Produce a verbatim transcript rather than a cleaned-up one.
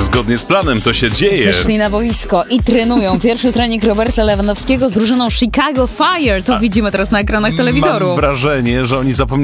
zgodnie z planem to się dzieje. Wyszli na boisko i trenują. Pierwszy trening Roberta Lewandowskiego z drużyną Chicago Fire. To A, widzimy teraz na ekranach telewizorów. Mam wrażenie, że oni zapomnieli